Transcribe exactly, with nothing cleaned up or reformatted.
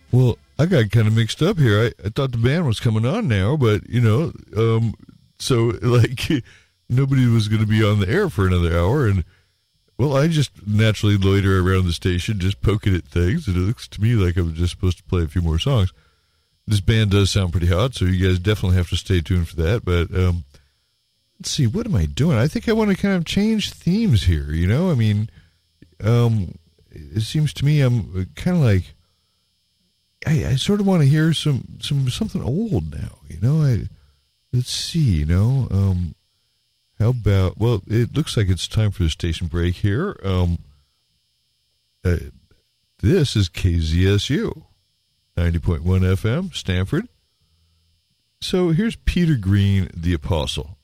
Well, I got kind of mixed up here. I, I thought the band was coming on now, but, you know, um, so, like, nobody was going to be on the air for another hour. And, well, I just naturally loiter around the station just poking at things. And it looks to me like I'm just supposed to play a few more songs. This band does sound pretty hot, so you guys definitely have to stay tuned for that. But, um, let's see, what am I doing? I think I want to kind of change themes here, you know? I mean, um, it seems to me I'm kind of like, I, I sort of want to hear some, some something old now, you know. I let's see, you know. Um, how about? Well, it looks like it's time for the station break here. Um, uh, this is K Z S U, ninety point one F M, Stanford. So here's Peter Green, the Apostle.